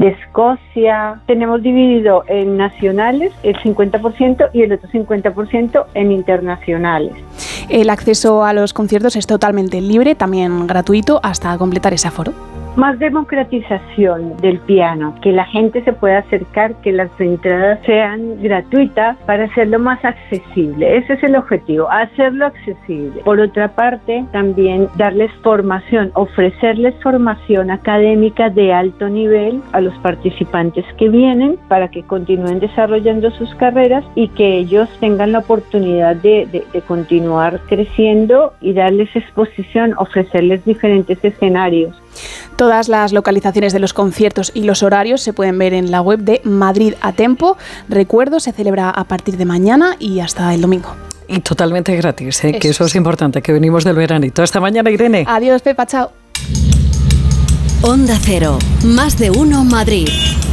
de Escocia. Tenemos dividido en nacionales el 50% y el otro 50% en internacionales. El acceso a los conciertos es totalmente libre, también gratuito, hasta completar ese aforo. Más democratización del piano, que la gente se pueda acercar, que las entradas sean gratuitas para hacerlo más accesible. Ese es el objetivo, hacerlo accesible. Por otra parte, también darles formación, ofrecerles formación académica de alto nivel a los participantes que vienen para que continúen desarrollando sus carreras y que ellos tengan la oportunidad de continuar creciendo y darles exposición, ofrecerles diferentes escenarios. Todas las localizaciones de los conciertos y los horarios se pueden ver en la web de Madrid a Tempo. Recuerdo, se celebra a partir de mañana y hasta el domingo. Y totalmente gratis, que eso es importante, que venimos del veranito. Hasta mañana, Irene. Adiós, Pepa, chao. Onda Cero, más de uno Madrid.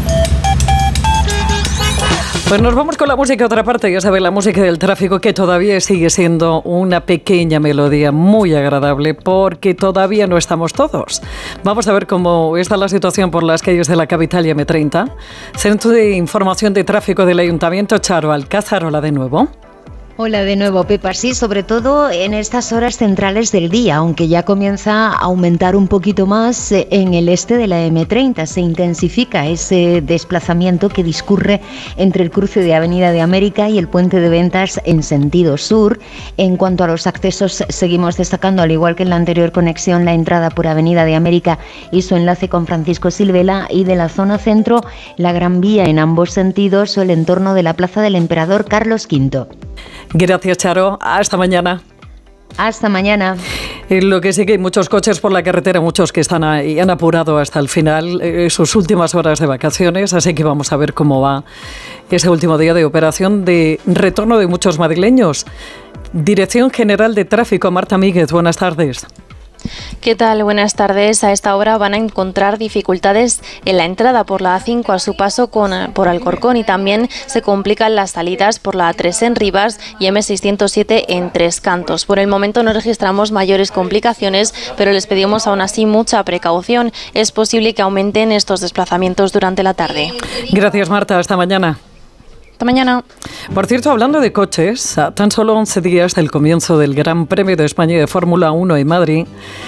Pues nos vamos con la música a otra parte, ya sabes, la música del tráfico, que todavía sigue siendo una pequeña melodía muy agradable porque todavía no estamos todos. Vamos a ver cómo está la situación por las calles de la capital y M30. Centro de Información de Tráfico del Ayuntamiento, Charo Alcázar, hola de nuevo. Hola de nuevo, Pepa. Sí, sobre todo en estas horas centrales del día, aunque ya comienza a aumentar un poquito más en el este de la M30. Se intensifica ese desplazamiento que discurre entre el cruce de Avenida de América y el Puente de Ventas en sentido sur. En cuanto a los accesos, seguimos destacando, al igual que en la anterior conexión, la entrada por Avenida de América y su enlace con Francisco Silvela, y de la zona centro, la Gran Vía en ambos sentidos o el entorno de la Plaza del Emperador Carlos V. Gracias, Charo. Hasta mañana. Hasta mañana. Lo que sí que hay muchos coches por la carretera, muchos que están ahí, han apurado hasta el final sus últimas horas de vacaciones, así que vamos a ver cómo va ese último día de operación de retorno de muchos madrileños. Dirección General de Tráfico, Marta Míguez, buenas tardes. ¿Qué tal? Buenas tardes. A esta hora van a encontrar dificultades en la entrada por la A5 a su paso por Alcorcón, y también se complican las salidas por la A3 en Rivas y M607 en Tres Cantos. Por el momento no registramos mayores complicaciones, pero les pedimos aún así mucha precaución. Es posible que aumenten estos desplazamientos durante la tarde. Gracias, Marta. Hasta mañana. Hasta mañana. Por cierto, hablando de coches, a tan solo 11 días del comienzo del Gran Premio de España de Fórmula 1 en Madrid,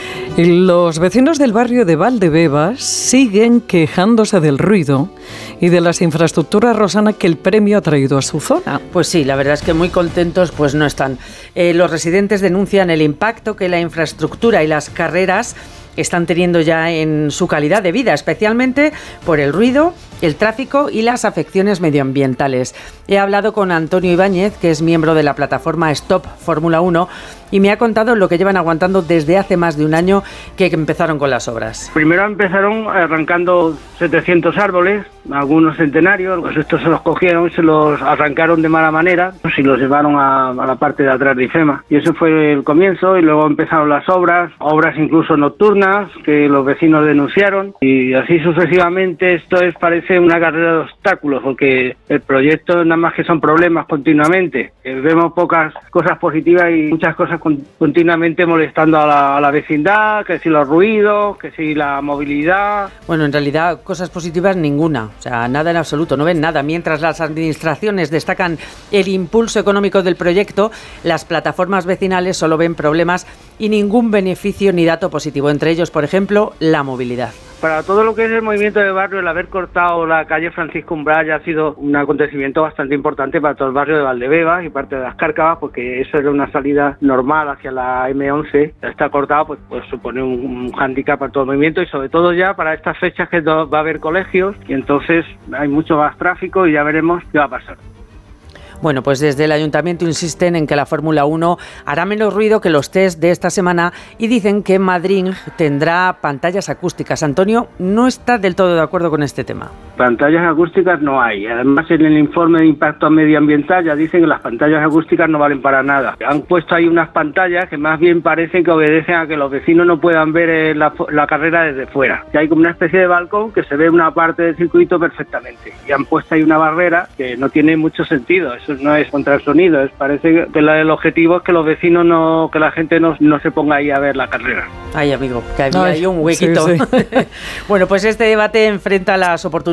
los vecinos del barrio de Valdebebas siguen quejándose del ruido y de las infraestructuras, Rosana, que el premio ha traído a su zona. Pues sí, la verdad es que muy contentos pues no están. Los residentes denuncian el impacto que la infraestructura y las carreras están teniendo ya en su calidad de vida, especialmente por el ruido, el tráfico y las afecciones medioambientales. He hablado con Antonio Ibáñez, que es miembro de la plataforma Stop Fórmula 1, y me ha contado lo que llevan aguantando desde hace más de un año que empezaron con las obras. Primero empezaron arrancando 700 árboles, algunos centenarios, pues estos se los cogieron, se los arrancaron de mala manera y los llevaron a la parte de atrás de IFEMA. Y ese fue el comienzo, y luego empezaron las obras incluso nocturnas, que los vecinos denunciaron, y así sucesivamente. Esto parece una carrera de obstáculos, porque el proyecto nada más que son problemas continuamente. Vemos pocas cosas positivas y muchas cosas continuamente molestando a la vecindad, que si los ruidos, que si la movilidad. Bueno, en realidad cosas positivas ninguna, o sea, nada en absoluto, no ven nada. Mientras las administraciones destacan el impulso económico del proyecto, las plataformas vecinales solo ven problemas y ningún beneficio ni dato positivo, entre ellos, por ejemplo, la movilidad. Para todo lo que es el movimiento de barrio, el haber cortado la calle Francisco Umbral ya ha sido un acontecimiento bastante importante para todo el barrio de Valdebebas y parte de las Cárcavas, porque eso era una salida normal hacia la M11. Está cortado, pues supone un hándicap para todo el movimiento, y sobre todo ya para estas fechas que va a haber colegios, y entonces hay mucho más tráfico y ya veremos qué va a pasar. Bueno, pues desde el Ayuntamiento insisten en que la Fórmula 1 hará menos ruido que los test de esta semana, y dicen que Madrid tendrá pantallas acústicas. Antonio no está del todo de acuerdo con este tema. Pantallas acústicas no hay. Además, en el informe de impacto medioambiental ya dicen que las pantallas acústicas no valen para nada. Han puesto ahí unas pantallas que más bien parecen que obedecen a que los vecinos no puedan ver la carrera desde fuera. Que hay como una especie de balcón que se ve una parte del circuito perfectamente. Y han puesto ahí una barrera que no tiene mucho sentido. Eso no es contra el sonido, parece que el objetivo es que los vecinos que la gente no se ponga ahí a ver la carrera. Ay, amigo, que había ahí un huequito. Sí, sí. Bueno, pues este debate enfrenta las oportunidades